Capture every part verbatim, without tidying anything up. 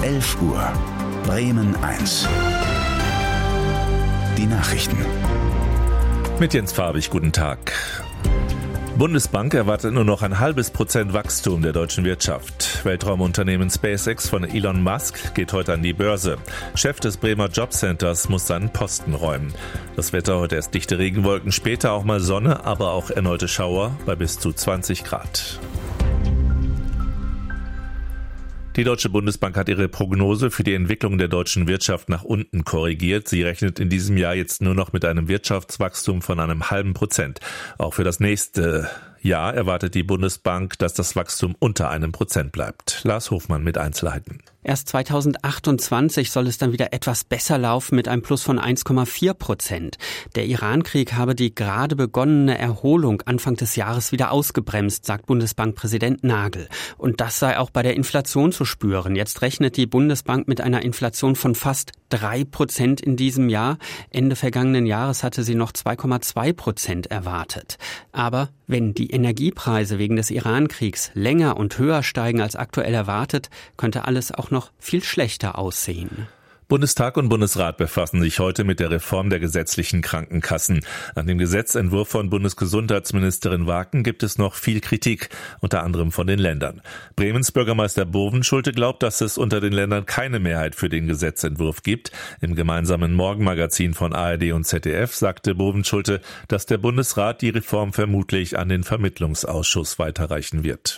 elf Uhr. Bremen eins. Die Nachrichten. Mit Jens Farbig, guten Tag. Bundesbank erwartet nur noch ein halbes Prozent Wachstum der deutschen Wirtschaft. Weltraumunternehmen SpaceX von Elon Musk geht heute an die Börse. Chef des Bremer Jobcenters muss seinen Posten räumen. Das Wetter heute erst dichte Regenwolken, später auch mal Sonne, aber auch erneute Schauer bei bis zu zwanzig Grad. Die Deutsche Bundesbank hat ihre Prognose für die Entwicklung der deutschen Wirtschaft nach unten korrigiert. Sie rechnet in diesem Jahr jetzt nur noch mit einem Wirtschaftswachstum von einem halben Prozent. Auch für das nächste Jahr erwartet die Bundesbank, dass das Wachstum unter einem Prozent bleibt. Lars Hofmann mit Einzelheiten. Erst zweitausendachtundzwanzig soll es dann wieder etwas besser laufen mit einem Plus von eins Komma vier Prozent. Der Iran-Krieg habe die gerade begonnene Erholung Anfang des Jahres wieder ausgebremst, sagt Bundesbankpräsident Nagel. Und das sei auch bei der Inflation zu spüren. Jetzt rechnet die Bundesbank mit einer Inflation von fast drei Prozent in diesem Jahr. Ende vergangenen Jahres hatte sie noch zwei Komma zwei Prozent erwartet. Aber wenn die Energiepreise wegen des Iran-Kriegs länger und höher steigen als aktuell erwartet, könnte alles auch noch viel schlechter aussehen. Bundestag und Bundesrat befassen sich heute mit der Reform der gesetzlichen Krankenkassen. An dem Gesetzentwurf von Bundesgesundheitsministerin Waken gibt es noch viel Kritik, unter anderem von den Ländern. Bremens Bürgermeister Bovenschulte glaubt, dass es unter den Ländern keine Mehrheit für den Gesetzentwurf gibt. Im gemeinsamen Morgenmagazin von A R D und Z D F sagte Bovenschulte, dass der Bundesrat die Reform vermutlich an den Vermittlungsausschuss weiterreichen wird.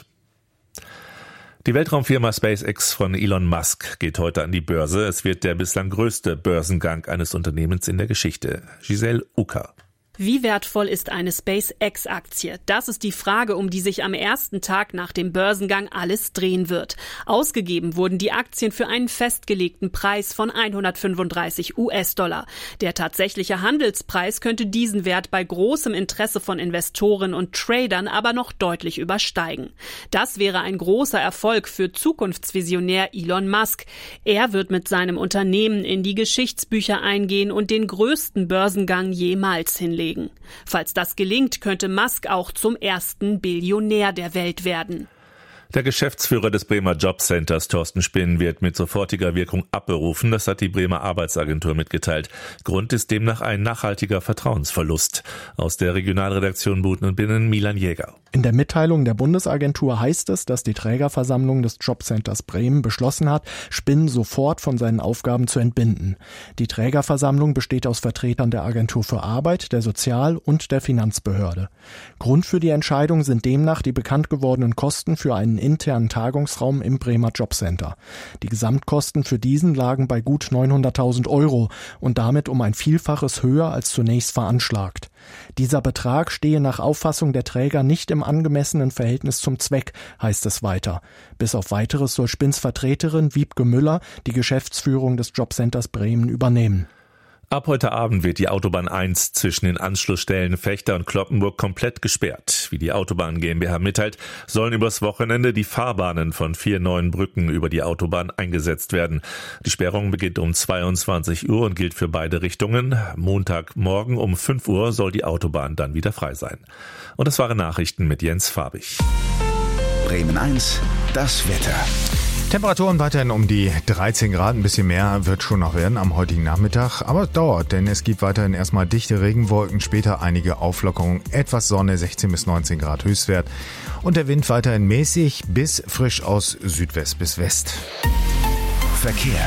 Die Weltraumfirma SpaceX von Elon Musk geht heute an die Börse. Es wird der bislang größte Börsengang eines Unternehmens in der Geschichte. Giselle Ucker. Wie wertvoll ist eine SpaceX-Aktie? Das ist die Frage, um die sich am ersten Tag nach dem Börsengang alles drehen wird. Ausgegeben wurden die Aktien für einen festgelegten Preis von hundertfünfunddreißig US-Dollar. Der tatsächliche Handelspreis könnte diesen Wert bei großem Interesse von Investoren und Tradern aber noch deutlich übersteigen. Das wäre ein großer Erfolg für Zukunftsvisionär Elon Musk. Er wird mit seinem Unternehmen in die Geschichtsbücher eingehen und den größten Börsengang jemals hinlegen. Falls das gelingt, könnte Musk auch zum ersten Billionär der Welt werden. Der Geschäftsführer des Bremer Jobcenters, Thorsten Spinn, wird mit sofortiger Wirkung abberufen. Das hat die Bremer Arbeitsagentur mitgeteilt. Grund ist demnach ein nachhaltiger Vertrauensverlust. Aus der Regionalredaktion Buten und Binnen Milan Jäger. In der Mitteilung der Bundesagentur heißt es, dass die Trägerversammlung des Jobcenters Bremen beschlossen hat, Spinn sofort von seinen Aufgaben zu entbinden. Die Trägerversammlung besteht aus Vertretern der Agentur für Arbeit, der Sozial- und der Finanzbehörde. Grund für die Entscheidung sind demnach die bekannt gewordenen Kosten für einen internen Tagungsraum im Bremer Jobcenter. Die Gesamtkosten für diesen lagen bei gut neunhunderttausend Euro und damit um ein Vielfaches höher als zunächst veranschlagt. Dieser Betrag stehe nach Auffassung der Träger nicht im angemessenen Verhältnis zum Zweck, heißt es weiter. Bis auf Weiteres soll Spinns Vertreterin Wiebke Müller die Geschäftsführung des Jobcenters Bremen übernehmen. Ab heute Abend wird die Autobahn eins zwischen den Anschlussstellen Fechter und Cloppenburg komplett gesperrt. Wie die Autobahn GmbH mitteilt, sollen übers Wochenende die Fahrbahnen von vier neuen Brücken über die Autobahn eingesetzt werden. Die Sperrung beginnt um zweiundzwanzig Uhr und gilt für beide Richtungen. Montagmorgen um fünf Uhr soll die Autobahn dann wieder frei sein. Und das waren Nachrichten mit Jens Farbig. Bremen eins, das Wetter. Temperaturen weiterhin um die dreizehn Grad, ein bisschen mehr wird schon noch werden am heutigen Nachmittag, aber es dauert, denn es gibt weiterhin erstmal dichte Regenwolken, später einige Auflockerungen, etwas Sonne, sechzehn bis neunzehn Grad Höchstwert und der Wind weiterhin mäßig bis frisch aus Südwest bis West. Verkehr.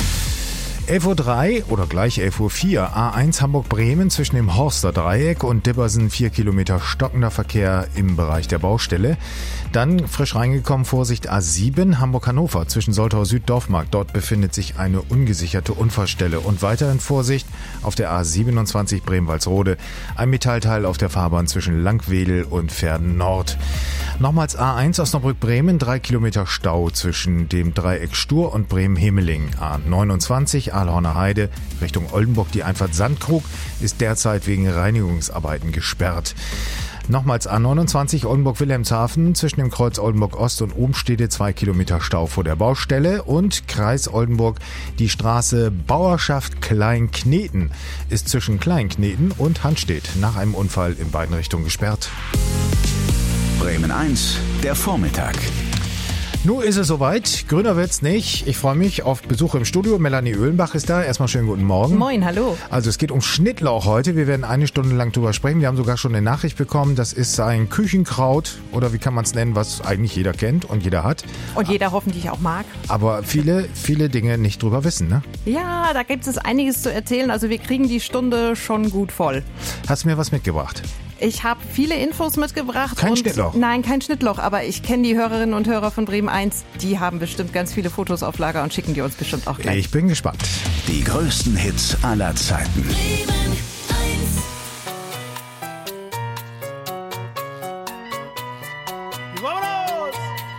elf Uhr drei oder gleich elf Uhr vier, A eins Hamburg-Bremen zwischen dem Horster Dreieck und Dibbersen, vier Kilometer stockender Verkehr im Bereich der Baustelle. Dann frisch reingekommen, Vorsicht A sieben, Hamburg-Hannover zwischen Soltau Süd-Dorfmarkt. Dort befindet sich eine ungesicherte Unfallstelle. Und weiterhin Vorsicht auf der A siebenundzwanzig Bremen-Walsrode, ein Metallteil auf der Fahrbahn zwischen Langwedel und Verden Nord. Nochmals A eins Osnabrück-Bremen, drei Kilometer Stau zwischen dem Dreieck Stur und Bremen-Hemeling. A neunundzwanzig Aalhorner Heide Richtung Oldenburg, die Einfahrt Sandkrug ist derzeit wegen Reinigungsarbeiten gesperrt. Nochmals A neunundzwanzig Oldenburg-Wilhelmshaven zwischen dem Kreuz Oldenburg-Ost und Umstede, zwei Kilometer Stau vor der Baustelle. Und Kreis Oldenburg, die Straße Bauerschaft Kleinkneten ist zwischen Kleinkneten und Hanstedt nach einem Unfall in beiden Richtungen gesperrt. Bremen eins, der Vormittag. Nun ist es soweit. Grüner wird's nicht. Ich freue mich auf Besuch im Studio. Melanie Oehlenbach ist da. Erstmal schönen guten Morgen. Moin, hallo. Also es geht um Schnittlauch heute. Wir werden eine Stunde lang drüber sprechen. Wir haben sogar schon eine Nachricht bekommen. Das ist ein Küchenkraut oder wie kann man es nennen, was eigentlich jeder kennt und jeder hat. Und jeder hoffentlich auch mag. Aber viele, viele Dinge nicht drüber wissen, ne? Ja, da gibt es einiges zu erzählen. Also wir kriegen die Stunde schon gut voll. Hast du mir was mitgebracht? Ich habe viele Infos mitgebracht. Kein und Schnittloch? Nein, kein Schnittloch. Aber ich kenne die Hörerinnen und Hörer von Bremen eins. Die haben bestimmt ganz viele Fotos auf Lager und schicken die uns bestimmt auch gleich. Ich bin gespannt. Die größten Hits aller Zeiten. Bremen